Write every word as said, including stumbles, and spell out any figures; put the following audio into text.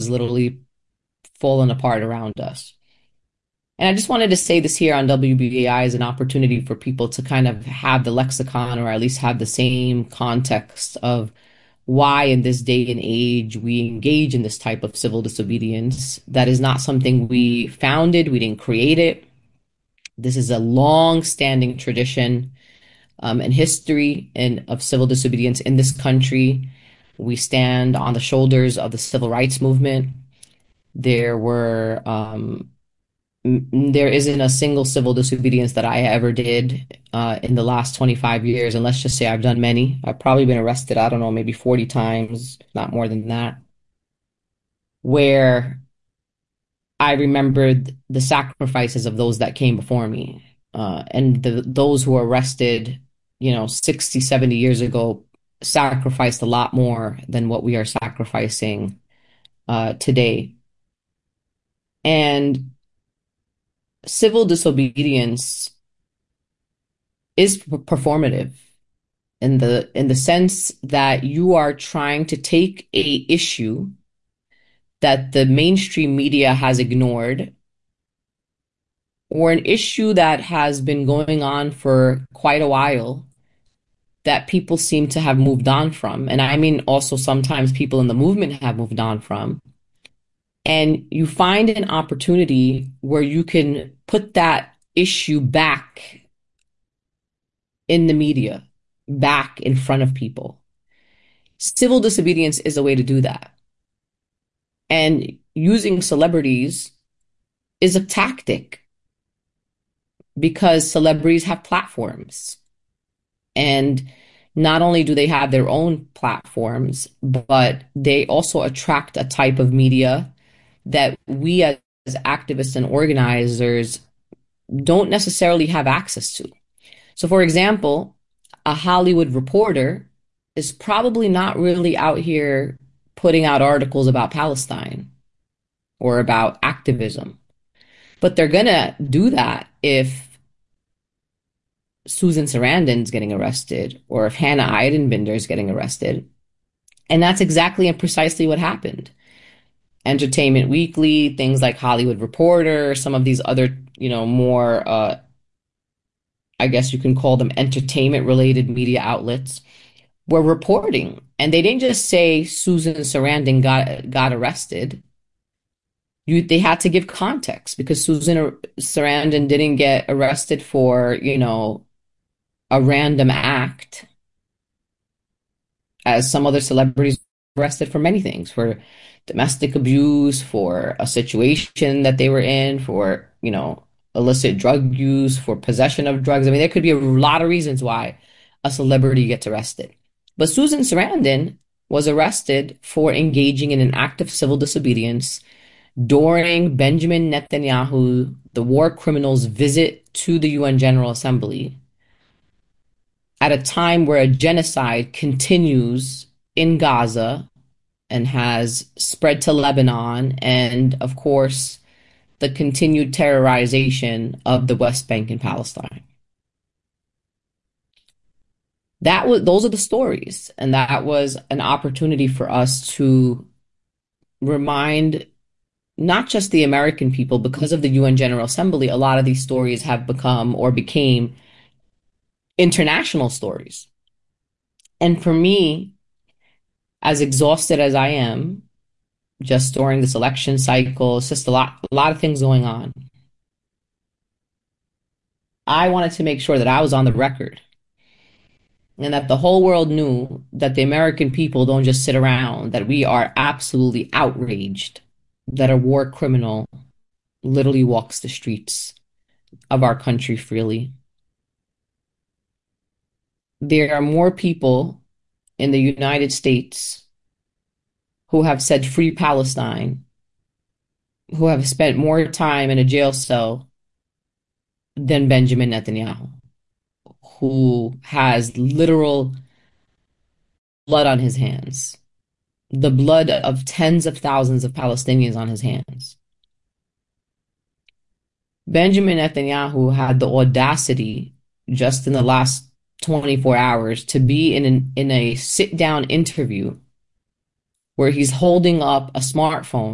is literally falling apart around us. And I just wanted to say this here on W B A I as an opportunity for people to kind of have the lexicon or at least have the same context of why in this day and age we engage in this type of civil disobedience. That is not something we founded, we didn't create it. This is a long-standing tradition um, and history in, of civil disobedience in this country. We stand on the shoulders of the civil rights movement. There were um, there isn't a single civil disobedience that I ever did uh, in the last twenty-five years. And let's just say I've done many. I've probably been arrested, I don't know, maybe forty times, if not more than that, where I remembered the sacrifices of those that came before me. Uh, and the, those who were arrested, you know, sixty, seventy years ago sacrificed a lot more than what we are sacrificing uh, today. And civil disobedience is performative in the in the sense that you are trying to take a issue that the mainstream media has ignored or an issue that has been going on for quite a while that people seem to have moved on from. And I mean also sometimes people in the movement have moved on from. And you find an opportunity where you can put that issue back in the media, back in front of people. Civil disobedience is a way to do that. And using celebrities is a tactic because celebrities have platforms. And not only do they have their own platforms, but they also attract a type of media that we as activists and organizers don't necessarily have access to. So, for example, a Hollywood reporter is probably not really out here putting out articles about Palestine or about activism. But they're going to do that if Susan Sarandon's getting arrested or if Hannah Eidenbinder is getting arrested. And that's exactly and precisely what happened. Entertainment Weekly, things like Hollywood Reporter, some of these other, you know, more, uh, I guess you can call them entertainment-related media outlets, were reporting. And they didn't just say Susan Sarandon got got arrested. You, they had to give context because Susan Sarandon didn't get arrested for, you know, a random act, as some other celebrities were arrested for many things, for domestic abuse, for a situation that they were in, for, you know, illicit drug use, for possession of drugs. I mean, there could be a lot of reasons why a celebrity gets arrested. But Susan Sarandon was arrested for engaging in an act of civil disobedience during Benjamin Netanyahu, the war criminal's visit to the U N General Assembly at a time where a genocide continues in Gaza and has spread to Lebanon, and of course, the continued terrorization of the West Bank and Palestine. That was, those are the stories, and that was an opportunity for us to remind not just the American people, because of the U N General Assembly, a lot of these stories have become or became international stories. And for me, as exhausted as I am, just during this election cycle, it's just a lot, a lot of things going on. I wanted to make sure that I was on the record and that the whole world knew that the American people don't just sit around, that we are absolutely outraged that a war criminal literally walks the streets of our country freely. There are more people in the United States who have said free Palestine, who have spent more time in a jail cell than Benjamin Netanyahu, who has literal blood on his hands, the blood of tens of thousands of Palestinians on his hands. Benjamin Netanyahu had the audacity just in the last twenty-four hours to be in an, in a sit-down interview where he's holding up a smartphone